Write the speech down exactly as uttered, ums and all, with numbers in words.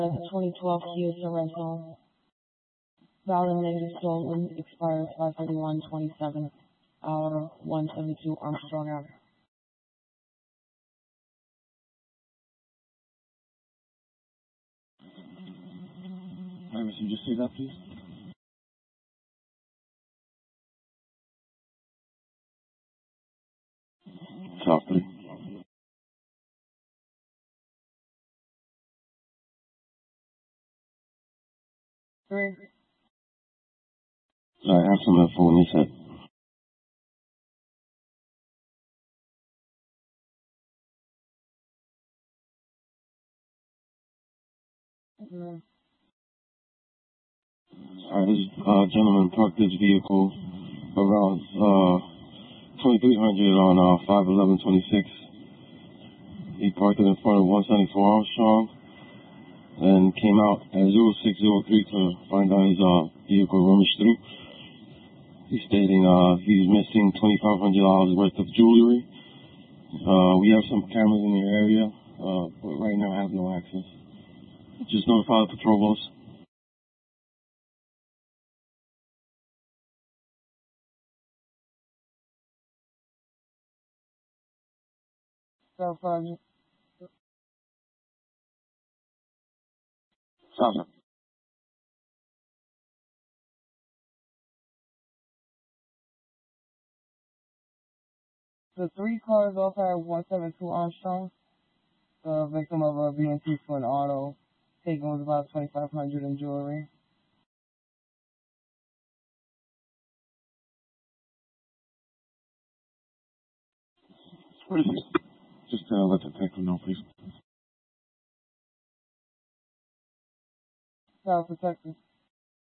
twenty twelve Kia Sorento. Validated stolen, expires five thirty-one twenty-seven, hour one seventy-two Armstrong Avenue. Hi, Mister Just say that, please. Softly. Three. Sorry, I have some info in this head. Mm-hmm. Alright, this uh, gentleman parked his vehicle around uh, twenty-three hundred on uh, five eleven twenty-six. He parked it in front of one seventy-four Armstrong and came out at zero six zero three to find out his uh, vehicle rummaged through. He's stating uh, he's missing twenty-five hundred dollars worth of jewelry. Uh, we have some cameras in the area, uh, but right now I have no access. Just notify the patrol boss. So far, Stop. the three cars off at one seventy-two Armstrong. The victim of a B and T Twin Auto. Taken was about twenty-five hundred in jewelry. What is it? Just uh, let the detective know, please. Child protector.